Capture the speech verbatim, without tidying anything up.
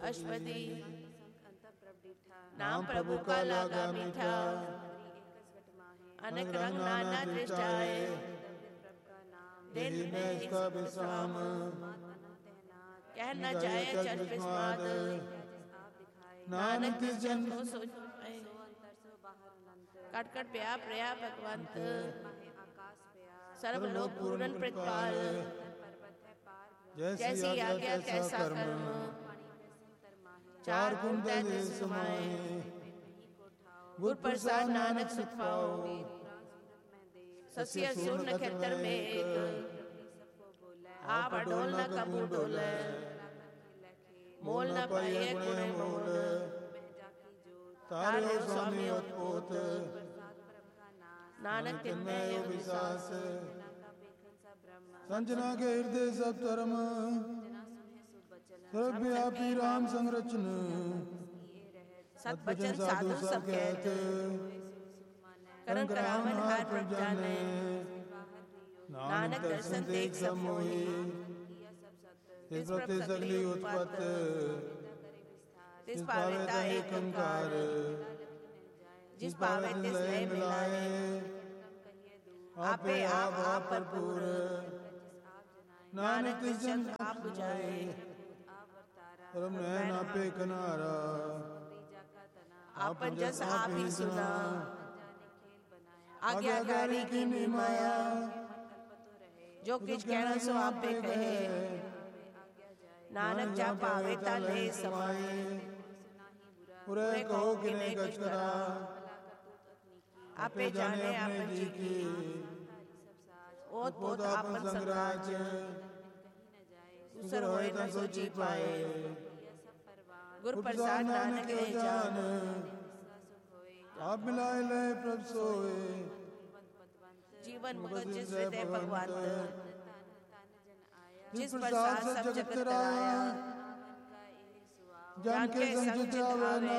अश्वदी नाम प्रभु का लागा मीठा अनेक रंग नाना दृष्टाए दिन में इसका विश्राम कहना जाए चल विस्माद नानक जिस जन को सोच कट कट प्या प्रया भगवंत सर्वलोक पूर्ण प्रतिपाल जैसी आज्ञा तैसा कर्म चार कुंड समाए गुर प्रसाद नानक सुख पाओ सस्य सुर नक्षत्र में एक आप डोल न कबू डोले मोल न पाए गुणे मोल तारो स्वामी उत्पोत नानक तिन्मय विश्वास संजना के हृदय सब धर्म सर्वव्यापी राम संरचन सतवचन साधु सब कहते करण करावन हार प्रभ जाने नानक दर्शन देख सब मोहि तिस प्रति सगली उत्पत्त तिस पावेता एक ओंकार जिस पावे तिस लय मिलाए आपे आप आप भरपूर नानक तिस जन आप बुझाए परम नयन आपे कनारा आपन जस आप ही सुना आज्ञाकारी की निमाया जो किछ कहना सो आपे कहे नानक जा पावे ता ले समाए पूरे कहो कि ने कुछ करा आपे जाने आपन जी की ओत पोत आपन संगराज दूसर होए ता सोची पाए गुर प्रसाद नानक के जान आप मिलाए ले प्रभ सोए जीवन मुक्त जिस हृदय भगवान जिस प्रसाद सब जगत आया जान के संचित आवे